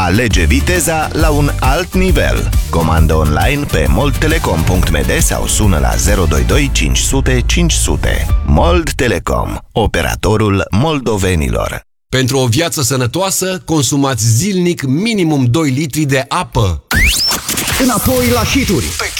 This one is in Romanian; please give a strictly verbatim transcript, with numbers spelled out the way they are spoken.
Alege viteza la un alt nivel. Comandă online pe moldtelecom punct m d sau sună la zero doi doi cinci zero zero cinci zero zero. Mold Telecom, operatorul moldovenilor. Pentru o viață sănătoasă, consumați zilnic minimum doi litri de apă. Înapoi la hituri.